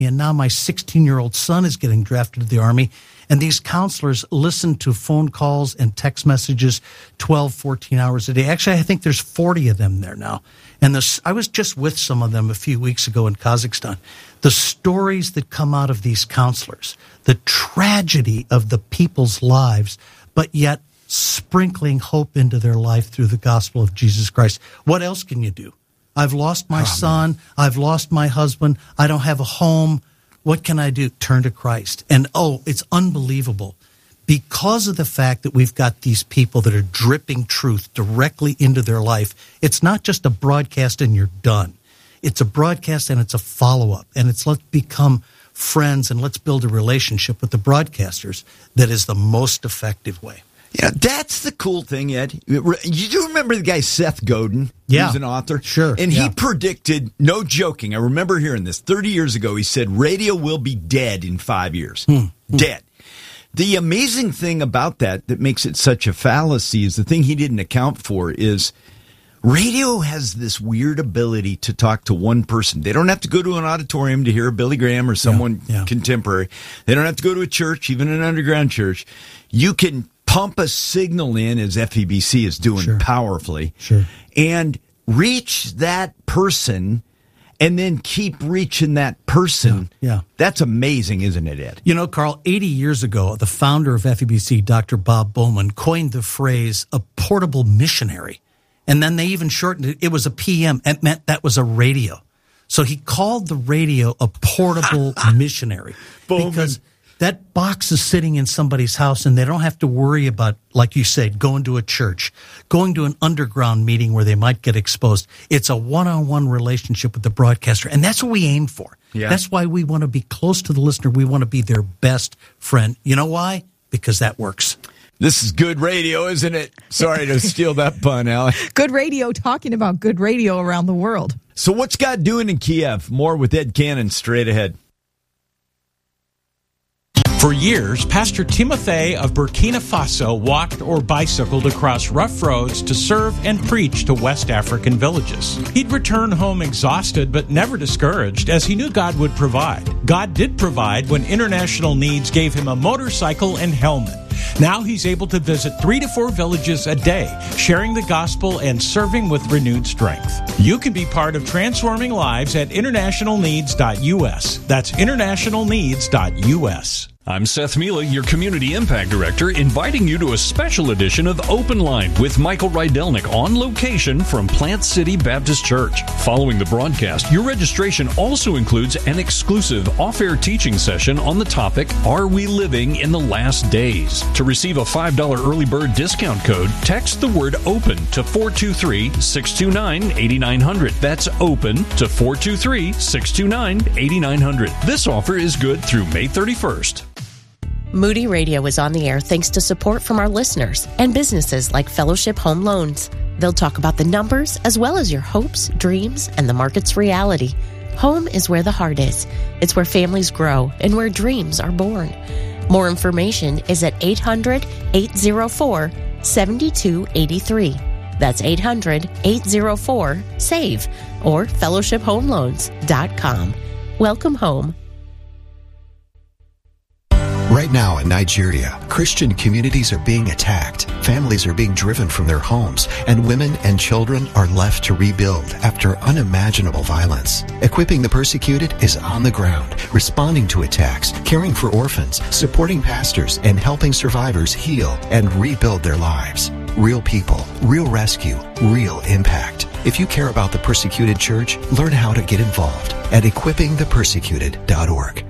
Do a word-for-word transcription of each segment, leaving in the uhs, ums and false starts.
and now my sixteen-year-old son is getting drafted to the Army. And these counselors listen to phone calls and text messages twelve, fourteen hours a day. Actually, I think there's forty of them there now. And this, I was just with some of them a few weeks ago in Kazakhstan. The stories that come out of these counselors, the tragedy of the people's lives, but yet sprinkling hope into their life through the gospel of Jesus Christ. What else can you do? I've lost my oh, son. Man. I've lost my husband. I don't have a home. What can I do? Turn to Christ. And, oh, it's unbelievable. Because of the fact that we've got these people that are dripping truth directly into their life, it's not just a broadcast and you're done. It's a broadcast and it's a follow-up. And it's let's become friends and let's build a relationship with the broadcasters that is the most effective way. Yeah, that's the cool thing, Ed. You do remember the guy Seth Godin? Yeah. He was an author? Sure. And yeah. he predicted, no joking, I remember hearing this thirty years ago, he said, radio will be dead in five years. Hmm. Dead. The amazing thing about that that makes it such a fallacy is the thing he didn't account for is radio has this weird ability to talk to one person. They don't have to go to an auditorium to hear a Billy Graham or someone yeah. Yeah. contemporary. They don't have to go to a church, even an underground church. You can pump a signal in, as F E B C is doing sure. powerfully, sure. and reach that person and then keep reaching that person. Yeah, yeah. That's amazing, isn't it, Ed? You know, Carl, eighty years ago, the founder of F E B C, Doctor Bob Bowman, coined the phrase a portable missionary. And then they even shortened it. It was a P M. It meant that was a radio. So he called the radio a portable missionary. Bowman. Because that box is sitting in somebody's house, and they don't have to worry about, like you said, going to a church, going to an underground meeting where they might get exposed. It's a one-on-one relationship with the broadcaster, and that's what we aim for. Yeah. That's why we want to be close to the listener. We want to be their best friend. You know why? Because that works. This is good radio, isn't it? Sorry to steal that pun, Allie. Good radio talking about good radio around the world. So what's God doing in Kiev? More with Ed Cannon straight ahead. For years, Pastor Timothy of Burkina Faso walked or bicycled across rough roads to serve and preach to West African villages. He'd return home exhausted but never discouraged, as he knew God would provide. God did provide when International Needs gave him a motorcycle and helmet. Now he's able to visit three to four villages a day, sharing the gospel and serving with renewed strength. You can be part of transforming lives at international needs dot U S. That's international needs dot U S. I'm Seth Mila, your Community Impact Director, inviting you to a special edition of Open Line with Michael Rydelnik on location from Plant City Baptist Church. Following the broadcast, your registration also includes an exclusive off-air teaching session on the topic, Are We Living in the Last Days? To receive a five dollars early bird discount code, text the word OPEN to four two three, six two nine, eight nine zero zero. That's OPEN to four two three, six two nine, eight nine zero zero. This offer is good through May thirty-first. Moody Radio is on the air thanks to support from our listeners and businesses like Fellowship Home Loans. They'll talk about the numbers as well as your hopes, dreams, and the market's reality. Home is where the heart is. It's where families grow and where dreams are born. More information is at eight hundred, eight oh four, seven two eight three. That's eight hundred, eight oh four, SAVE or fellowship home loans dot com. Welcome home. Right now in Nigeria, Christian communities are being attacked, families are being driven from their homes, and women and children are left to rebuild after unimaginable violence. Equipping the Persecuted is on the ground, responding to attacks, caring for orphans, supporting pastors, and helping survivors heal and rebuild their lives. Real people, real rescue, real impact. If you care about the Persecuted Church, learn how to get involved at equipping the persecuted dot org.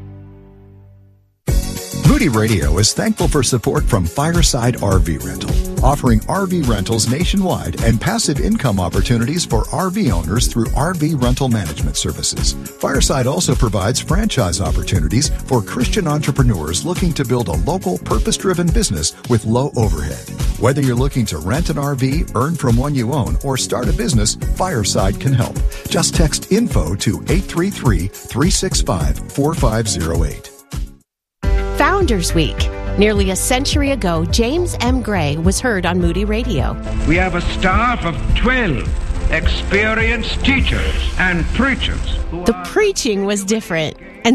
Moody Radio is thankful for support from Fireside R V Rental, offering R V rentals nationwide and passive income opportunities for R V owners through R V rental management services. Fireside also provides franchise opportunities for Christian entrepreneurs looking to build a local, purpose-driven business with low overhead. Whether you're looking to rent an R V, earn from one you own, or start a business, Fireside can help. Just text info to eight three three, three six five, four five zero eight. Founders Week. Nearly a century ago, James M. Gray was heard on Moody Radio. We have a staff of twelve experienced teachers and preachers. The preaching was different.